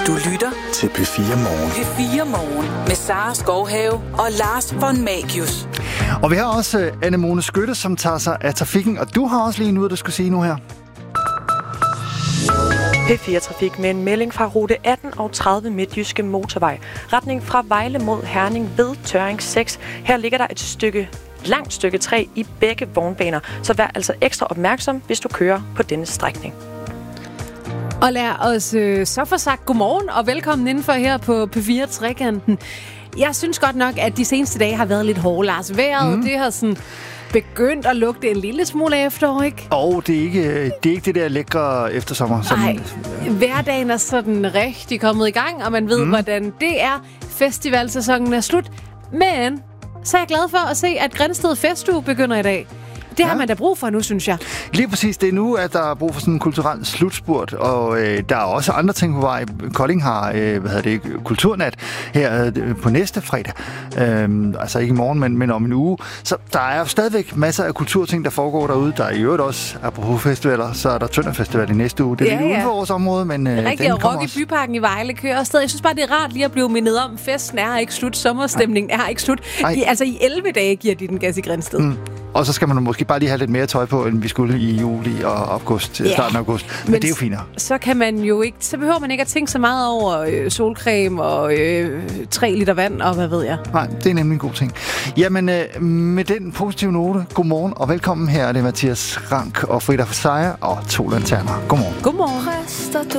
Du lytter til P4 Morgen. P4 Morgen med Sara Skovhave og Lars von Magius. Og vi har også Anne-Mone Skytte, som tager sig af trafikken. Og du har også lige noget, du skal sige nu her. P4-trafik med en melding fra rute 18 og 30 Midtjyske Motorvej. Retning fra Vejle mod Herning ved Tørring 6. Her ligger der et langt stykke træ i begge vognbaner, så vær altså ekstra opmærksom, hvis du kører på denne strækning. Og lad os så få sagt godmorgen og velkommen indenfor her på P4-trekanten. Jeg synes godt nok, at de seneste dage har været lidt hårde, Lars. Vejret, det har sådan begyndt at lugte en lille smule af efterår, ikke? Det er ikke det der lækre eftersommer. Nej, hverdagen er sådan rigtig kommet i gang, og man ved, hvordan det er. Festivalsæsonen er slut, men så er jeg glad for at se, at Grindsted Festuge begynder i dag. Det har man da brug for nu, synes jeg. Lige præcis, det er nu, at der er brug for sådan en kulturel slutspurt, og der er også andre ting på vej. Kolding har, kulturnat her på næste fredag. Altså ikke i morgen, men om en uge. Så der er stadigvæk masser af kulturting, der foregår derude. Der er i øvrigt også, apropos festivaler, så er der Tønderfestival i næste uge. Det er lidt uden for vores område, men den kommer også. I Byparken i Vejle kører afsted. Jeg synes bare, det er rart lige at blive mindet om, festen er ikke slut, sommerstemningen er ikke slut. I 11 dage giver de den gas i Grindsted. Og så skal man måske bare lige have lidt mere tøj på, end vi skulle i juli og august, starten af august. Men det er jo finere. Så kan man jo ikke, så behøver man ikke at tænke så meget over solcreme og 3 liter vand og hvad ved jeg. Nej, det er nemlig en god ting. Jamen, med den positive note, godmorgen og velkommen her. Det er Mathias Rank og Frida Seier og 2 lanterner. Godmorgen. Godmorgen.